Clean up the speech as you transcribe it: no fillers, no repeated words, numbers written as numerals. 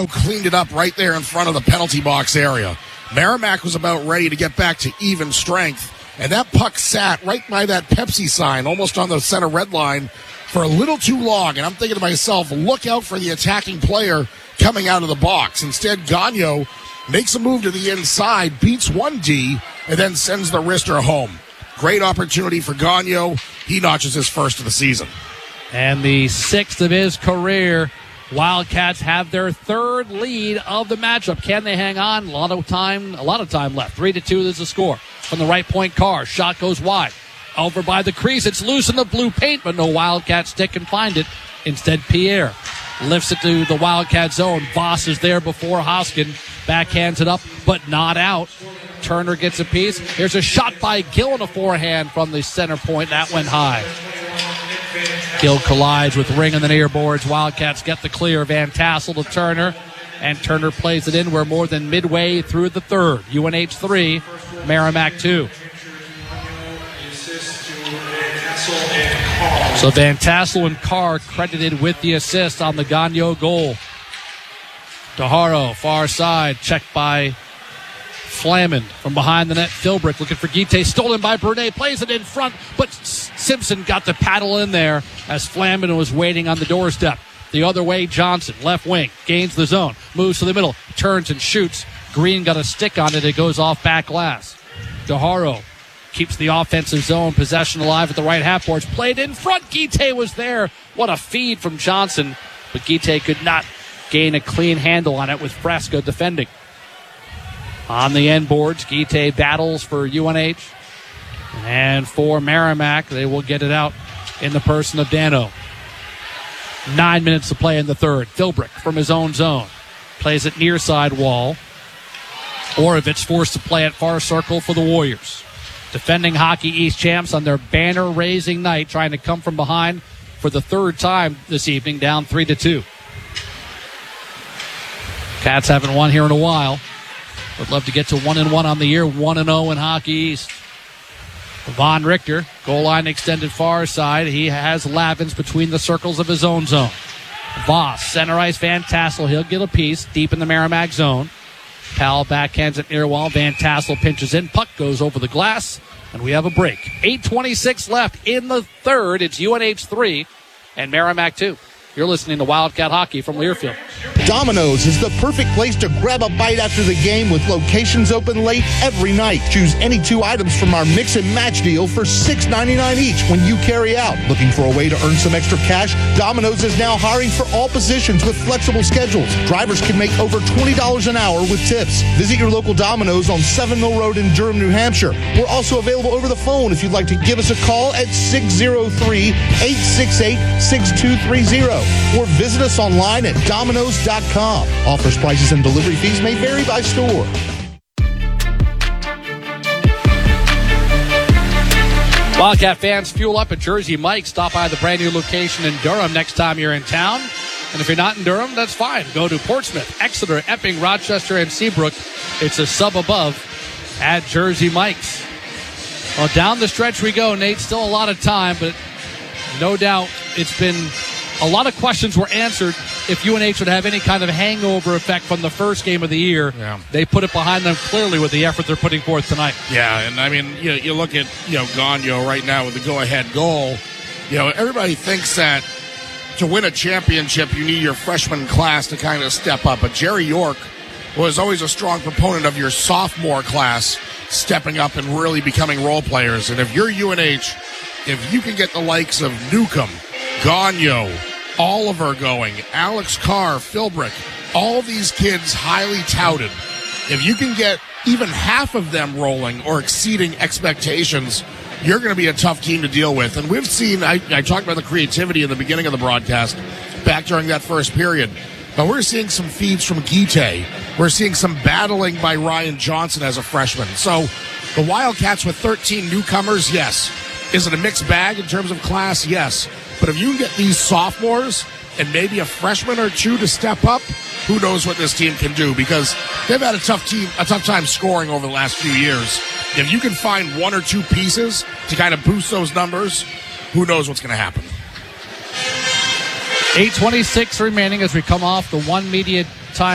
Gagno cleaned it up right there in front of the penalty box area. Merrimack was about ready to get back to even strength, and that puck sat right by that Pepsi sign, almost on the center red line, for a little too long. And I'm thinking to myself, look out for the attacking player coming out of the box. Instead, Gagno makes a move to the inside, beats 1D, and then sends the wrister home. Great opportunity for Gagno. He notches his first of the season. And the 6th of his career. Wildcats have their 3rd lead of the matchup. Can they hang on? A lot of time left. 3-2 is the score. From the right point, Carr. Shot goes wide. Over by the crease. It's loose in the blue paint, but no Wildcat stick can find it. Instead, Pierre lifts it to the Wildcat zone. Voss is there before Hoskin. Backhands it up, but not out. Turner gets a piece. Here's a shot by Gill in a forehand from the center point. That went high. Gill collides with Ring on the near boards. Wildcats get the clear. Van Tassel to Turner, and Turner plays it in. We're more than midway through the 3rd. UNH 3, Merrimack 2. So Van Tassel and Carr credited with the assist on the Gagno goal. DeHaro, far side, checked by Flammond from behind the net. Philbrick looking for Guite, stolen by Brunet, plays it in front, but Simpson got the paddle in there as Flammond was waiting on the doorstep. The other way, Johnson, left wing, gains the zone, moves to the middle, turns and shoots. Green got a stick on it, it goes off back glass. DeHaro keeps the offensive zone possession alive at the right half boards. Played in front. Guite was there. What a feed from Johnson. But Guite could not gain a clean handle on it with Fresca defending. On the end boards, Guite battles for UNH. And for Merrimack, they will get it out in the person of Dano. 9 minutes to play in the 3rd. Philbrick from his own zone. Plays it near side wall. Orovitz forced to play at far circle for the Warriors. Defending Hockey East champs on their banner-raising night, trying to come from behind for the 3rd time this evening, down 3-2. Cats haven't won here in a while. Would love to get to 1-1 on the year, 1-0 in Hockey East. Von Richter, goal line extended far side. He has Lavins between the circles of his own zone. Voss, center ice, Van Tassel. He'll get a piece deep in the Merrimack zone. Powell backhands it near wall. Van Tassel pinches in. Puck goes over the glass, and we have a break. 8:26 left in the 3rd. It's UNH 3 and Merrimack 2. You're listening to Wildcat Hockey from Learfield. Domino's is the perfect place to grab a bite after the game with locations open late every night. Choose any 2 items from our mix and match deal for $6.99 each when you carry out. Looking for a way to earn some extra cash? Domino's is now hiring for all positions with flexible schedules. Drivers can make over $20 an hour with tips. Visit your local Domino's on 7 Mill Road in Durham, New Hampshire. We're also available over the phone if you'd like to give us a call at 603-868-6230. Or visit us online at Domino's.com. Offers, prices, and delivery fees may vary by store. Wildcat fans, fuel up at Jersey Mike's. Stop by the brand new location in Durham next time you're in town. And if you're not in Durham, that's fine. Go to Portsmouth, Exeter, Epping, Rochester, and Seabrook. It's a sub above at Jersey Mike's. Well, down the stretch we go, Nate. Still a lot of time, but no doubt it's been... A lot of questions were answered if UNH would have any kind of hangover effect from the first game of the year. Yeah. They put it behind them clearly with the effort they're putting forth tonight. Yeah, and I mean, you look at, Gagno right now with the go-ahead goal. Everybody thinks that to win a championship, you need your freshman class to kind of step up. But Jerry York was always a strong proponent of your sophomore class stepping up and really becoming role players. And if you're UNH, if you can get the likes of Newcomb, Gagno, Oliver going, Alex Carr, Philbrick, all these kids highly touted. If you can get even half of them rolling or exceeding expectations, you're going to be a tough team to deal with. And we've seen, I talked about the creativity in the beginning of the broadcast, back during that first period, but we're seeing some feeds from Guite. We're seeing some battling by Ryan Johnson as a freshman. So the Wildcats with 13 newcomers, yes. Is it a mixed bag in terms of class? Yes. But if you can get these sophomores and maybe a freshman or two to step up, who knows what this team can do? Because they've had a tough time scoring over the last few years. If you can find 1 or 2 pieces to kind of boost those numbers, who knows what's going to happen? 8:26 remaining as we come off the One Media